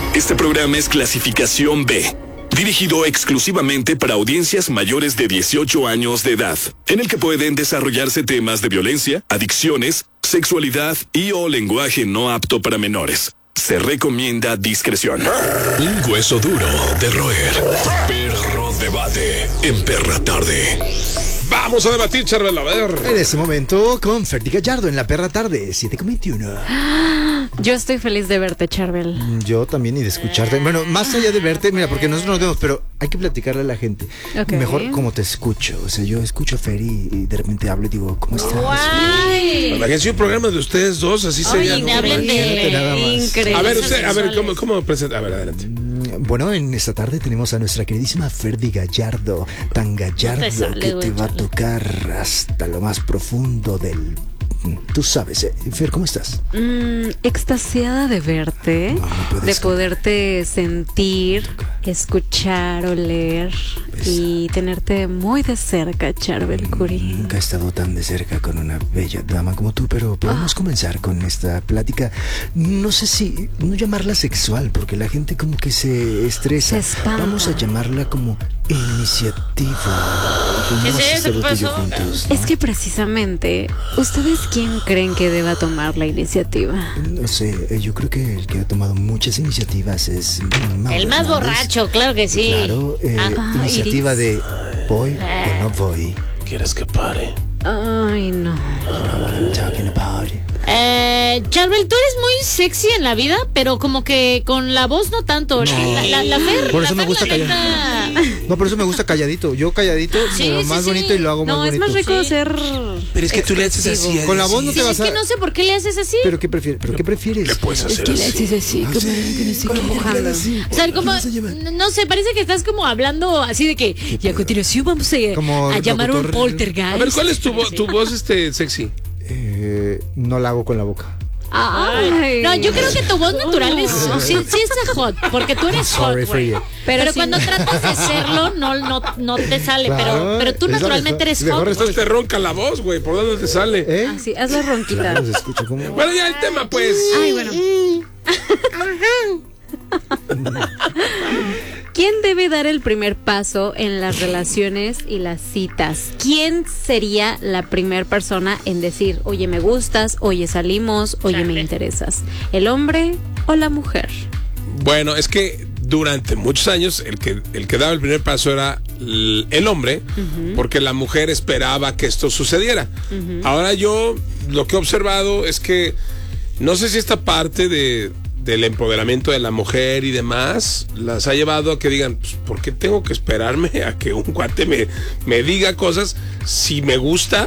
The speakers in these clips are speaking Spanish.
Este programa es clasificación B, dirigido exclusivamente para audiencias mayores de 18 años de edad, en el que pueden desarrollarse temas de violencia, adicciones, sexualidad y o lenguaje no apto para menores. Se recomienda discreción. Un hueso duro de roer. Perro debate en Perra Tarde. Vamos a debatir, Charbel, a ver. En este momento con Ferdi Gallardo en la Perra Tarde, 7:21. Yo estoy feliz de verte, Charbel. Yo también y de escucharte. Bueno, más allá de verte, mira, porque nosotros nos vemos, pero hay que platicarle a la gente. Okay. Mejor como te escucho. O sea, yo escucho a Ferdi y de repente hablo y digo, ¿cómo estás? Guay. Imagínense un programa de ustedes dos, así sería. Oye, hablen Nada más. de increíble. A ver, usted, a ver, ¿cómo presenta? A ver, adelante. Bueno, en esta tarde tenemos a nuestra queridísima Ferdi Gallardo, tan gallardo No te sale, que güey, te va a chale. tocar hasta lo más profundo del... Tú sabes, Fer, ¿cómo estás? Extasiada de verte, No, no puedes de creer. poderte sentir, escuchar, oler y tenerte muy de cerca, Charbel Curry. Nunca he estado tan de cerca con una bella dama como tú, pero podemos comenzar con esta plática. No sé si no llamarla sexual, porque la gente como que se estresa. Se espanta. Vamos a llamarla como iniciativa. Vamos a hacer lo tuyo juntos, ¿no? Es que precisamente, ¿ustedes quién creen que deba tomar la iniciativa? No sé, yo creo que el que ha tomado muchas iniciativas es Mauro El más Hernández. borracho, claro que sí. Claro, Ajá, iniciativa Iris. de voy o no voy. ¿Quieres que pare? Ay, no. I'm talking about it. Charbel, tú eres muy sexy en la vida, pero como que con la voz no tanto. No. La Fer, Por eso la me Fer, gusta la neta, No, por eso me gusta calladito. Yo calladito, Sí, lo sí, más sí. bonito y lo hago No, más es bonito. más rico Sí. ser. Pero es que tú le haces así. Con la voz no te Sí, vas es a... que no sé por qué le haces así. ¿Pero qué prefieres? ¿Pero qué prefieres? ¿Qué puedes hacer así? O sea, como, no sé, parece que estás como hablando así de que, y a continuación vamos Como a llamar a un locutor. poltergeist. A ver, ¿cuál es tu voz sexy? No la hago con la boca. Ay. No, yo creo que tu voz natural es, sí es hot, porque tú eres Sorry, hot, güey. Free. Pero sí. cuando tratas de serlo, no te sale, Claro, pero tú es la naturalmente eres mejor hot. Entonces te ronca la voz, güey. ¿Por dónde te sale? ¿Eh? Así, hazla ronquita. Claro, se escucha como... Bueno, ya el tema, pues. Ay, bueno. ¿Quién debe dar el primer paso en las relaciones y las citas? ¿Quién sería la primer persona en decir, oye, me gustas, oye, salimos, oye, me interesas? ¿El hombre o la mujer? Bueno, es que durante muchos años el que daba el primer paso era el hombre, porque la mujer esperaba que esto sucediera. Ahora yo lo que he observado es que no sé si esta parte del empoderamiento de la mujer y demás las ha llevado a que digan, pues, ¿por qué tengo que esperarme a que un cuate me diga cosas? Si me gusta,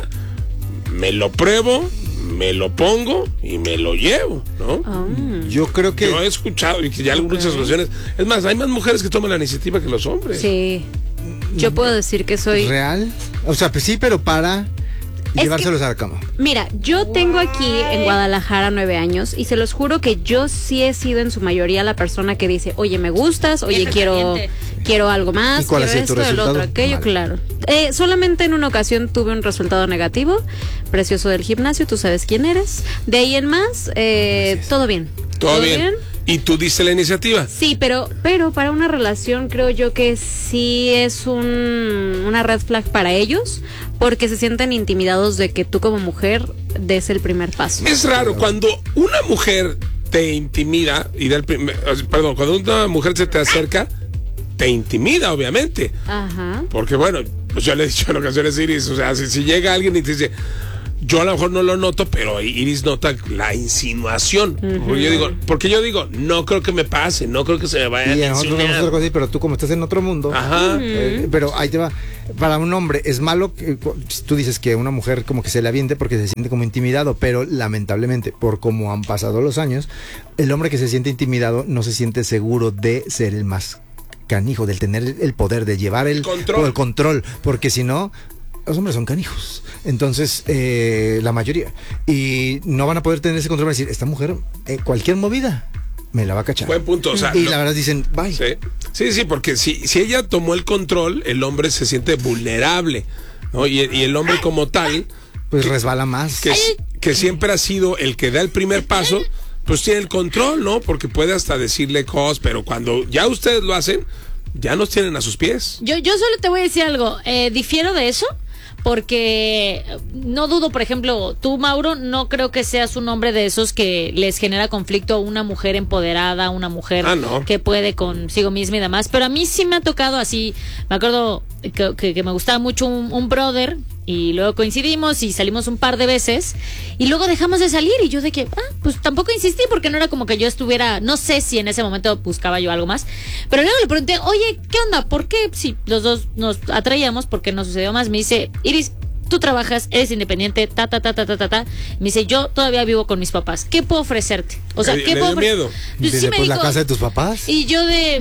me lo pruebo, me lo pongo y me lo llevo, ¿no? Yo creo que... Yo he escuchado y que ya en muchas ocasiones, es más, hay más mujeres que toman la iniciativa que los hombres. Sí. Yo puedo decir que soy... ¿Real? O sea, pues sí, pero para Es llevárselos a la cama. Mira, yo tengo aquí en Guadalajara 9 años y se los juro que yo sí he sido en su mayoría la persona que dice, oye, me gustas, oye, quiero algo más, ¿Y cuál ha quiero sido tu esto, el otro, resultado? aquello, Mal. claro. Solamente en una ocasión tuve un resultado negativo, precioso del gimnasio, tú sabes quién eres. De ahí en más, todo bien. Todo bien. ¿Y tú diste la iniciativa? Sí, pero para una relación creo yo que sí es una red flag para ellos, porque se sienten intimidados de que tú como mujer des el primer paso. Es raro cuando una mujer te intimida y da el perdón, cuando una mujer se te acerca, te intimida, obviamente. Ajá. Porque bueno, pues yo le he dicho en ocasiones, Iris, o sea, si llega alguien y te dice, yo a lo mejor no lo noto, pero Iris nota la insinuación. Porque yo digo, no creo que me pase, no creo que se me vaya Y a nosotros vamos a hacer insinuar. cosas así, pero tú como estás en otro mundo... Ajá. Pero ahí te va. Para un hombre es malo que tú dices que una mujer como que se le aviente porque se siente como intimidado, pero lamentablemente, por cómo han pasado los años, el hombre que se siente intimidado no se siente seguro de ser el más canijo, del tener el poder, de llevar el control, porque si no, los hombres son canijos. Entonces, la mayoría. Y no van a poder tener ese control para decir, esta mujer, cualquier movida, me la va a cachar. Buen punto, o sea, y la verdad dicen, bye. Sí, porque si ella tomó el control, el hombre se siente vulnerable, ¿no? Y el hombre como tal, pues resbala más. que siempre ha sido el que da el primer paso, pues tiene el control, ¿no? Porque puede hasta decirle cosas, pero cuando ya ustedes lo hacen, ya nos tienen a sus pies. Yo solo te voy a decir algo, difiero de eso. Porque no dudo, por ejemplo, tú, Mauro, no creo que seas un hombre de esos que les genera conflicto a una mujer empoderada, una mujer que puede consigo misma y demás. Pero a mí sí me ha tocado así. Me acuerdo que me gustaba mucho un brother y luego coincidimos y salimos un par de veces y luego dejamos de salir y yo de que, pues tampoco insistí porque no era como que yo estuviera, no sé si en ese momento buscaba yo algo más. Pero luego le pregunté, oye, ¿qué onda? ¿Por qué? Si los dos nos atraíamos, ¿por qué no sucedió más? Me dice, Iris, tú trabajas, eres independiente, Me dice, yo todavía vivo con mis papás. ¿Qué puedo ofrecerte? O sea, ¿qué puedo ofrecer? miedo? Sí me dijo, la casa de tus papás. Y yo de,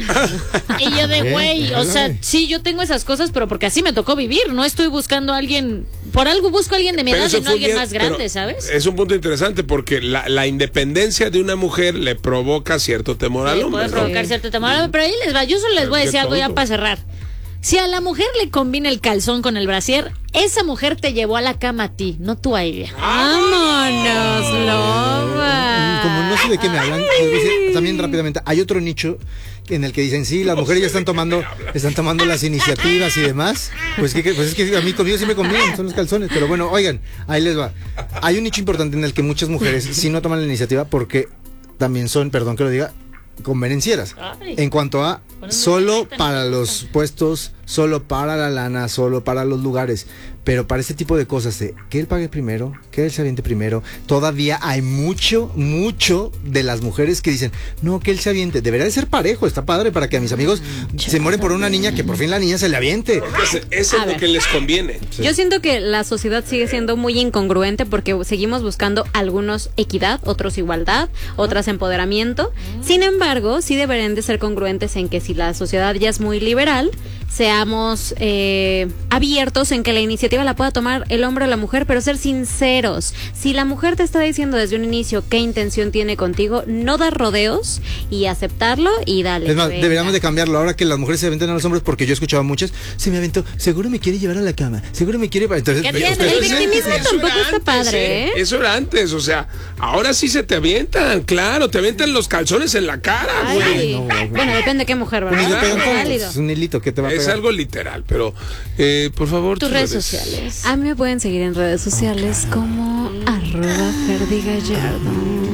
güey, o sea, sí, yo tengo esas cosas, pero porque así me tocó vivir. No estoy buscando a alguien, por algo busco a alguien de mi edad y no a alguien más grande, ¿sabes? Es un punto interesante porque la independencia de una mujer le provoca cierto temor al hombre. Puede provocar cierto temor al hombre, pero ahí les va. Yo solo les voy a decir algo ya para cerrar. Si a la mujer le combina el calzón con el brasier, esa mujer te llevó a la cama a ti, no tú a ella. ¡Vámonos, loba! Como no sé de qué me hablan, también rápidamente, hay otro nicho en el que dicen, sí, las mujeres ya están tomando las iniciativas y demás. Pues es que a mí conmigo sí me combinan, son los calzones. Pero bueno, oigan, ahí les va. Hay un nicho importante en el que muchas mujeres sí no toman la iniciativa porque también son, perdón que lo diga, convenencieras. En cuanto a solo para los puestos, solo para la lana, solo para los lugares. Pero para este tipo de cosas de que él pague primero, que él se aviente primero, todavía hay mucho de las mujeres que dicen, no, que él se aviente. Debería de ser parejo, está padre para que a mis amigos se mueren por una niña, que por fin la niña se le aviente. Eso es lo que les conviene. Sí. Yo siento que la sociedad sigue siendo muy incongruente porque seguimos buscando algunos equidad, otros igualdad, otras empoderamiento. Sin embargo, sí deberían de ser congruentes en que si la sociedad ya es muy liberal, seamos abiertos en que la iniciativa la pueda tomar el hombre o la mujer, pero ser sinceros. Si la mujer te está diciendo desde un inicio qué intención tiene contigo, no dar rodeos y aceptarlo y dale. Es más, deberíamos de cambiarlo ahora que las mujeres se aventan a los hombres, porque yo he escuchado muchas, se me aventó, seguro me quiere llevar a la cama, seguro me quiere... Entonces, el victimismo tampoco está padre, ¿eh? Eso era antes, o sea, ahora sí se te avientan, claro, te avientan los calzones en la cara, güey. Bueno, depende de qué mujer, ¿verdad? Es un hilito que te va a pegar. Es algo literal, pero por favor, tus redes sociales. A mí me pueden seguir en redes sociales como @FerdiGallardo.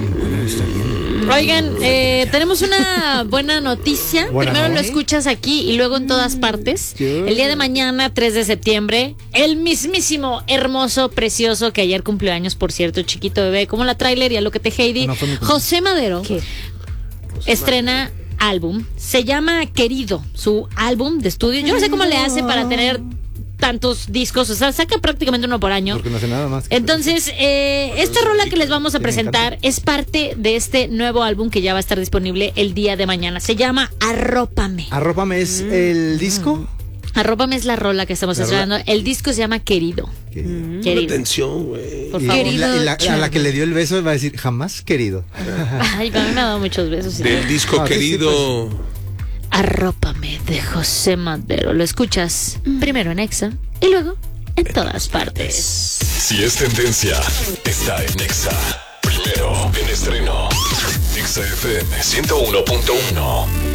Oigan, tenemos una buena noticia. Primero lo escuchas aquí y luego en todas partes. El día de mañana, 3 de septiembre, el mismísimo, hermoso, precioso, que ayer cumplió años, por cierto, chiquito bebé, como la tráiler y a lo que te Heidi, José Madero, estrena álbum. Se llama Querido, su álbum de estudio. Yo no sé cómo le hace para tener tantos discos, o sea, saca prácticamente uno por año. Porque no hace nada más. Entonces, esta rola que les vamos a presentar es parte de este nuevo álbum que ya va a estar disponible el día de mañana. Se llama Arrópame. ¿Arrópame es el disco? Arrópame es la rola que estamos estrenando. El disco se llama Querido. Querido. Atención, güey. Por favor. A la que le dio el beso va a decir, jamás querido. Ay, para mí me ha dado muchos besos. Del disco Querido. Sí, pues. Arrópame de José Madero. Lo escuchas primero en Exa y luego en todas partes. Si es tendencia, está en Exa. Primero en estreno. Exa FM 101.1.